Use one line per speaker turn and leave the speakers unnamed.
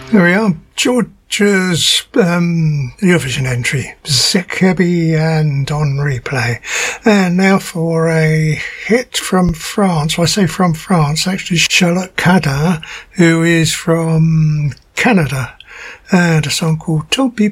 There we are. George's Eurovision entry, Zekebi and on replay. And now for a hit from France. Well, I say from France, actually Charlotte Cadin, who is from Canada, and a song called Tant pis